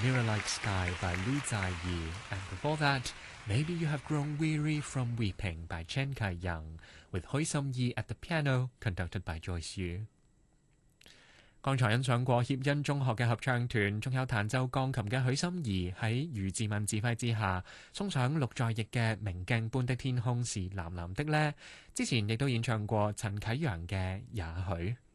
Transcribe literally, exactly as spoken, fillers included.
Mirror Like Sky by Lu Zaiyi, and before that, Maybe You Have Grown Weary From Weeping by Chen Kai-yang, with Hui Sim-yi at the piano, conducted by Joyce Yu。剛才欣賞過協恩中學嘅合唱團，仲有彈奏鋼琴嘅許心怡喺余志敏指揮之下，送上陸在翼嘅《明鏡般的天空是藍藍的呢》。之前亦都演唱過陳啟陽嘅《也許》。